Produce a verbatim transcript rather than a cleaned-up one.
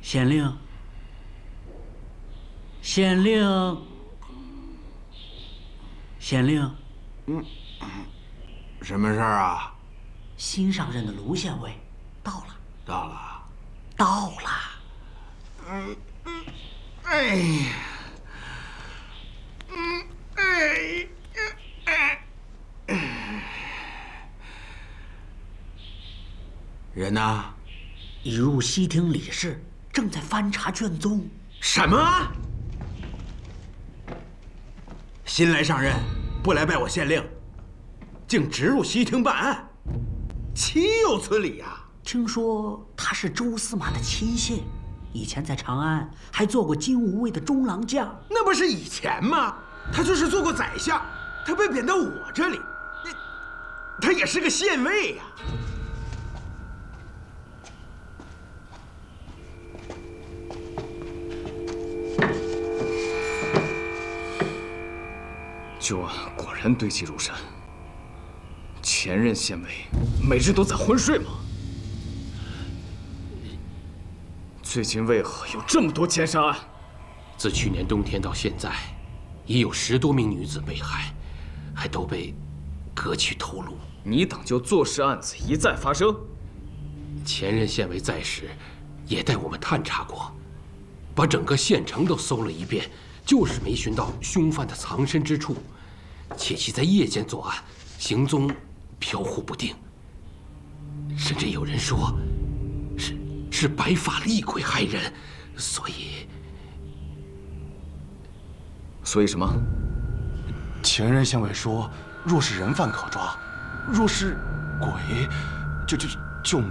县令，县令，县令， 嗯，什么事儿啊？ 新上任的卢县尉到了， 到了， 到了。 嗯嗯，哎呀，嗯哎哎哎，人呢？ 已入西厅理事，正在翻查卷宗。 什么？新来上任，不来拜我县令，竟直入西厅办案，岂有此理呀！ 听说他是周司马的亲信，以前在长安还做过金吾卫的中郎将。 那不是以前吗？他就是做过宰相，他被贬到我这里，他也是个县尉呀。 旧案果然堆积如山。前任县尉每日都在昏睡吗？最近为何有这么多奸杀案？ 自去年冬天到现在，已有十多名女子被害，还都被割去头颅。 你党就坐视案子一再发生？ 前任县尉在时，也带我们探查过，把整个县城都搜了一遍，就是没寻到凶犯的藏身之处，且其在夜间作案，行踪飘忽不定，甚至有人说，是是白发厉鬼害人，所以， 所以什么？ 前任县尉说，若是人犯可抓，若是鬼，就就就